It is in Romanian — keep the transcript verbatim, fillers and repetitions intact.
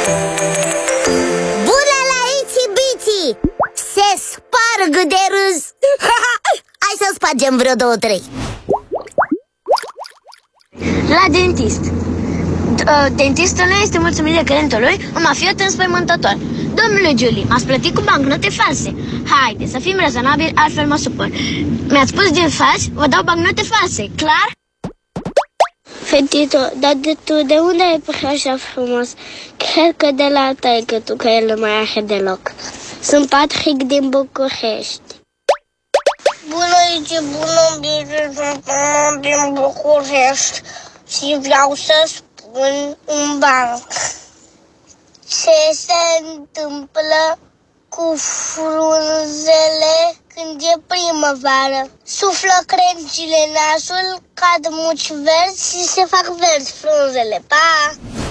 Bună la Itsy-Bitsy! Se sparg de râs. Hai să spargem vreo două, trei. La dentist. Dentistul nu este mulțumit de clientul lui, un mafiot înspăimântător. Domnule Julie, m-ați plătit cu bancnote false. Haide, să fim rezonabili, altfel mă supăr. Mi-ați spus din fals, vă dau bancnote false, clar? Fetito, dar de tu, de unde ai pus așa frumos? Cred că de la taică-tu, că el nu mai are deloc. Sunt Patrick din București. Bună, aici, bună, bine, sunt din București și vreau să spun un banc. Ce se întâmplă cu frunzele când e primăvară? Suflă crengile nasul, cad muci verzi și se fac verzi frunzele. Pa!